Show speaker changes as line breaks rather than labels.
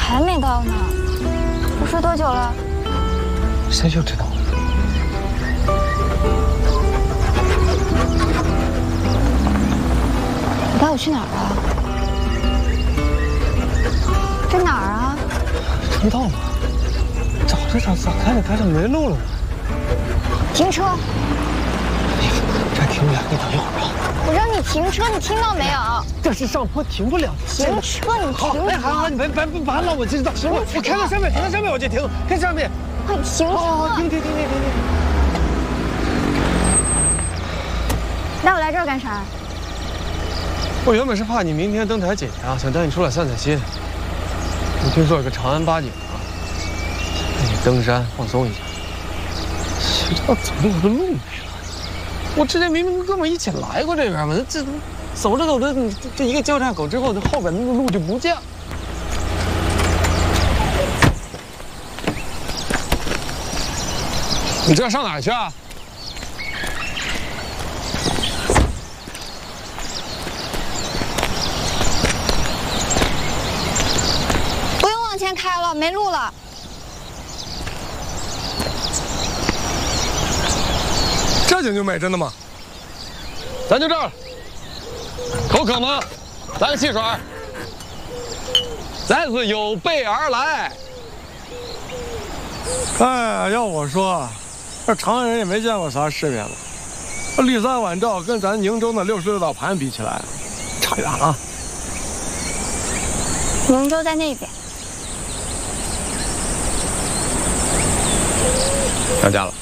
还没到呢。不睡多久了？
谁就知道了。
你带我去哪儿啊？这哪儿啊？
城道嘛，找着找，咋看着没路了呢？
停车！
这停不了，你等一会儿啊。
我让你停车，你听到没有？
这是上坡，停不了。
停车，你停车！
好，你别了，我知道。行了，我开到上面，停到上面我就停，看上面。
快停车！
停！
带我来这儿干啥？
我原本是怕你明天登台解压，想带你出来散散心。我听说有个长安八景啊，带你登山放松一下。谁知道走着我的路没了？我之前明明跟我们一起来过这边嘛，这走着走着，这一个交叉口之后，这后边的路就不见了。你这上哪儿去啊？
不用往前开了，没路了。
这景就美，真的吗？
咱就这儿，口渴吗？来个汽水。咱是有备而来。
哎，要我说，这长安人也没见过啥世面了。这骊山晚照跟咱宁州的66道盘比起来，差远了。
宁州在那边。
到家了。